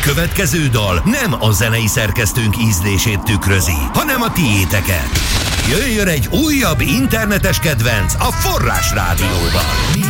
következő dal nem a zenei szerkesztőnk ízlését tükrözi, hanem a tiéteket. Jöjjön egy újabb internetes kedvenc a Forrás Rádióban.